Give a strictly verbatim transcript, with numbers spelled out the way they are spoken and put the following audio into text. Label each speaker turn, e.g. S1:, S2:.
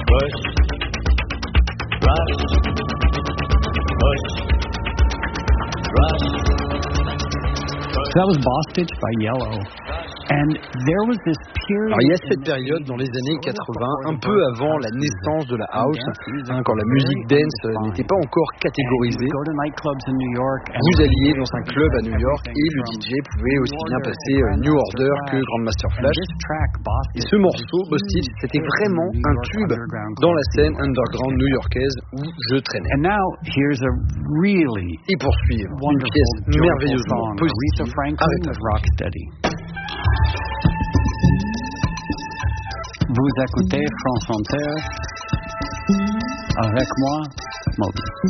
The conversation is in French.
S1: Push, rush, push, rush.
S2: So that was Boss Stitch by Yellow. And there was this period.
S3: Alors il y a cette période dans les années quatre-vingts, un peu avant la naissance de la house, hein, quand la musique dance n'était pas encore catégorisée. Vous alliez dans un club à New York et le D J pouvait aussi bien passer New Order que Grandmaster Flash. Et ce morceau, Boss Stitch, c'était vraiment un tube dans la scène underground new-yorkaise où je traînais. Et pour suivre, une pièce merveilleusement positive, Aretha.
S2: Vous écoutez France Inter avec moi, Moby.